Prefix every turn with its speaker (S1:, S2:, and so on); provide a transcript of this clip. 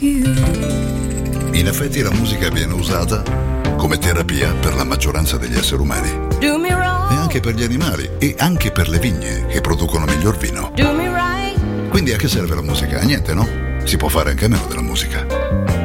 S1: In effetti la musica viene usata come terapia per la maggioranza degli esseri umani. E anche per gli animali e anche per le vigne che producono miglior vino. Quindi a che serve la musica? A niente, no? Si può fare anche a meno della musica.